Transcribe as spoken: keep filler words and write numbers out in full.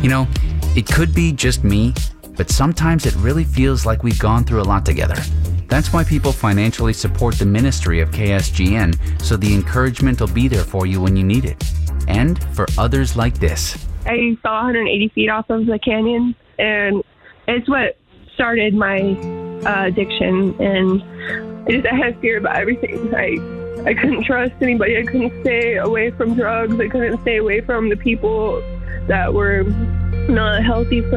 You know, it could be just me, but sometimes it really feels like we've gone through a lot together. That's why people financially support the ministry of K S G N, so the encouragement will be there for you when you need it. And for others like this. I fell one hundred eighty feet off of the canyon, and it's what started my uh, addiction. And I just I had fear about everything. I I couldn't trust anybody. I couldn't stay away from drugs. I couldn't stay away from the people that were not healthy for